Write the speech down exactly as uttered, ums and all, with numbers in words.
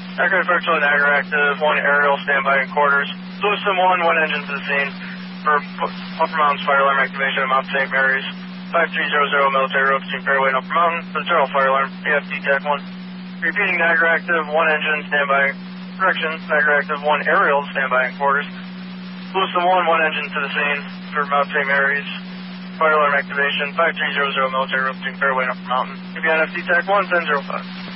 Accurate virtual Niagara active, one aerial standby in quarters. Lewiston one, one engine to the scene for Upper Mountains fire alarm activation at Mount Saint Mary's. five three zero zero Military Road between Fairway and Upper Mountain for the general fire alarm, A F D TAC one. Repeating Niagara active, one engine standby. Correction, Niagara active, one aerial standby in quarters. Lewiston one, one engine to the scene for Mount Saint Mary's. Fire alarm activation, five three zero zero Military Road between Fairway and Upper Mountain. If you N F D TAC one, ten zero five.